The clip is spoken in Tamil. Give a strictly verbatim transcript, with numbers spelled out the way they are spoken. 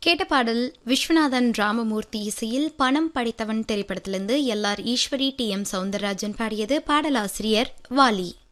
கேட்ட பாடல் விஸ்வநாதன் ராமமூர்த்தி இசையில் பணம் படைத்தவன் திரைப்படத்திலிருந்து L R Eswari D M Soundararajan பாடியது. பாடலாசிரியர் வாலி.